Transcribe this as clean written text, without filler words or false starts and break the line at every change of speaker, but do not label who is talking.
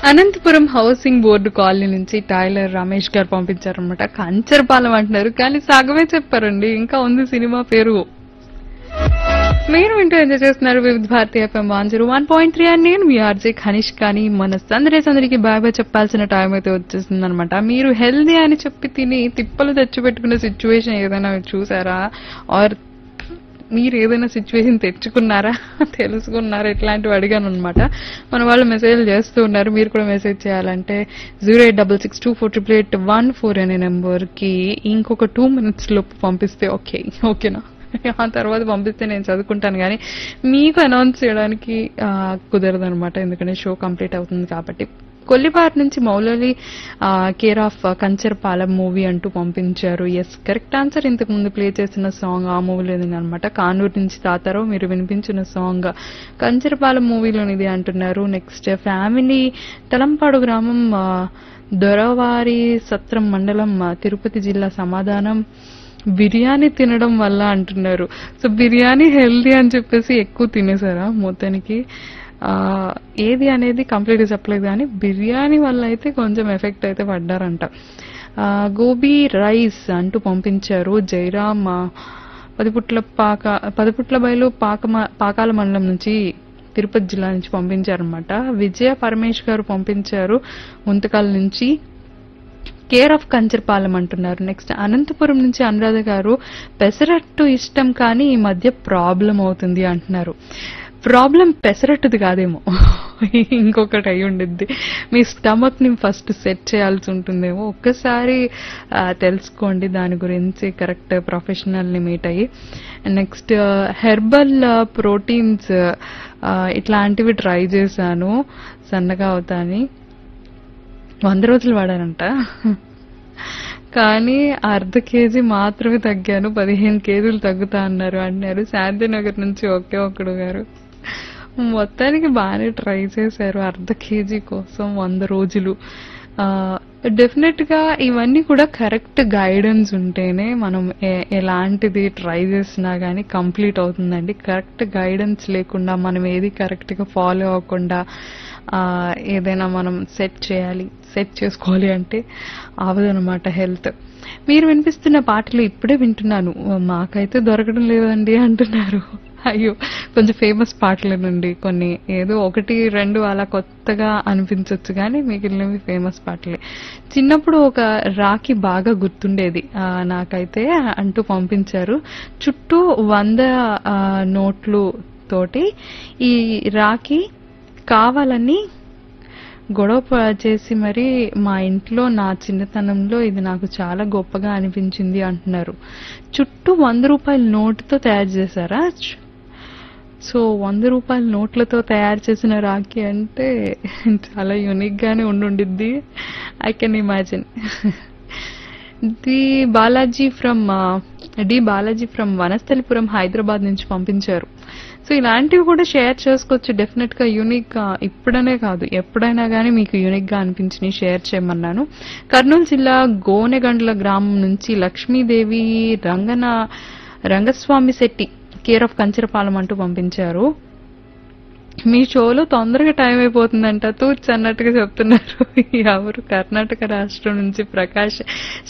Anantapuram housing board colony నుంచి tailor Ramesh గారు పంపించారనమాట. కంచరపాలెం అంటున్నారు కానీ సగమే చెప్పారండి, ఇంకా ఉంది సినిమా పేరు. మీరు వింటూ ఎంజాయ్ చేస్తున్నారు వివిధ భారతి ఎఫ్ఎం 101.3 అని నేను మీ ఆర్జే ఖనిష్. కానీ మన సందరికి బాయ్ బాయ్ చెప్పాల్సిన టైం అయితే వచ్చేస్తుంది అనమాట. మీరు హెల్దీ అని చెప్పి తిని తిప్పలు తెచ్చిపెట్టుకునే సిచ్యువేషన్ ఏదైనా చూసారా? ఆర్ మీరు ఏదైనా సిచ్యువేషన్ తెచ్చుకున్నారా, తెలుసుకున్నారా? ఇట్లాంటివి అడిగాను అనమాట. మన వాళ్ళు మెసేజ్లు చేస్తూ ఉన్నారు. మీరు కూడా మెసేజ్ చేయాలంటే 08662488814 అనే నెంబర్కి ఇంకొక 2 minutes లోపు పంపిస్తే ఓకేనా? ఆ తర్వాత పంపిస్తే నేను చదువుకుంటాను, కానీ మీకు అనౌన్స్ చేయడానికి కుదరదు అనమాట, ఎందుకంటే షో కంప్లీట్ అవుతుంది కాబట్టి. కొల్లిపార్ నుంచి Moulali care of Kancharapalem movie అంటూ పంపించారు. Yes, correct answer. ఇంతకు ముందు ప్లే చేసిన సాంగ్ ఆ మూవీలోనిది అనమాట. కానూరు నుంచి తాతారావు మీరు వినిపించిన సాంగ్ కంచరపాలెం మూవీలోనిది అంటున్నారు. నెక్స్ట్ ఫ్యామిలీ తలంపాడు గ్రామం దొరవారి సత్రం మండలం తిరుపతి జిల్లా. సమాధానం బిర్యానీ తినడం వల్ల అంటున్నారు. సో బిర్యానీ హెల్దీ అని చెప్పేసి ఎక్కువ తినేసారా మొత్తానికి? ఏది అనేది కంప్లీట్ చెప్పలేదు, కానీ బిర్యానీ వల్ల అయితే కొంచెం ఎఫెక్ట్ అయితే పడ్డారంట. గోబీ రైస్ అంటూ పంపించారు. జైరామ్ పదిపుట్ల బయలు పాకాల మండలం నుంచి తిరుపతి జిల్లా నుంచి పంపించారనమాట. విజయ పరమేష్ గారు పంపించారు ముంతకాల నుంచి. కేర్ ఆఫ్ కంచరపాలెం అంటున్నారు. నెక్స్ట్ అనంతపురం నుంచి అనురాధ గారు పెసరట్టు ఇష్టం కానీ ఈ మధ్య ప్రాబ్లం అవుతుంది అంటున్నారు. ప్రాబ్లం పెసరట్టుది కాదేమో, ఇంకొకటి అయి ఉండిద్ది. మీ స్టమక్ ని ఫస్ట్ సెట్ చేయాల్సి ఉంటుందేమో. ఒక్కసారి తెలుసుకోండి దాని గురించి, కరెక్ట్ ప్రొఫెషనల్ ని మీట్ అయ్యి. నెక్స్ట్ హెర్బల్ ప్రోటీన్స్ ఇట్లాంటివి ట్రై చేశాను, సన్నగా అవుతాని 100 రోజులు వాడానంట, కానీ ½ కేజీ మాత్రమే తగ్గాను, 15 కేజీలు తగ్గుతా అంటున్నారు. శాంతినగర్ నుంచి ఒక్కడు గారు మొత్తానికి బాగానే ట్రై చేశారు ½ కేజీ కోసం 100 రోజులు. డెఫినెట్ గా ఇవన్నీ కూడా కరెక్ట్ గైడెన్స్ ఉంటేనే మనం ఎలాంటిది ట్రై చేసినా గానీ కంప్లీట్ అవుతుందండి. కరెక్ట్ గైడెన్స్ లేకుండా మనం ఏది కరెక్ట్ గా ఫాలో అవ్వకుండా ఏదైనా మనం సెట్ చేసుకోవాలి అంటే అవదనమాట హెల్త్. మీరు వినిపిస్తున్న పాటలు ఇప్పుడే వింటున్నాను, మాకైతే దొరకడం లేదండి అంటున్నారు. అయ్యో, కొంచెం ఫేమస్ పాటలేనండి, కొన్ని ఏదో 1-2 అలా కొత్తగా అనిపించవచ్చు, కానీ మిగిలినవి ఫేమస్ పాటలే. చిన్నప్పుడు ఒక రాఖీ బాగా గుర్తుండేది నాకైతే అంటూ పంపించారు. చుట్టూ 100 నోట్లు తోటి ఈ రాఖీ కావాలని గొడవ చేసి మరి మా ఇంట్లో నా చిన్నతనంలో ఇది నాకు చాలా గొప్పగా అనిపించింది అంటున్నారు. చుట్టూ 100 రూపాయల నోటుతో తయారు చేశారా? సో 100 రూపాయల నోట్లతో తయారు చేసిన రాఖీ అంటే చాలా యూనిక్ గానే ఉండుండిద్ది, I can imagine. D Balaji from Vanasthalipuram Hyderabad నుంచి పంపించారు. సో ఇలాంటివి కూడా షేర్ చేసుకోవచ్చు డెఫినెట్ గా, యూనిక్ గా. ఇప్పుడనే కాదు ఎప్పుడైనా కానీ మీకు యూనిక్ గా అనిపించి షేర్ చేయమన్నాను. కర్నూలు జిల్లా గోనెగండ్ల గ్రామం నుంచి లక్ష్మీదేవి రంగస్వామి శెట్టి కేర్ ఆఫ్ కంచరపాలెం అంటూ పంపించారు. మీ షోలో తొందరగా టైం అయిపోతుందంట తూర్చి అన్నట్టుగా చెప్తున్నారు. ఎవరు? కర్ణాటక రాష్ట్రం నుంచి ప్రకాష్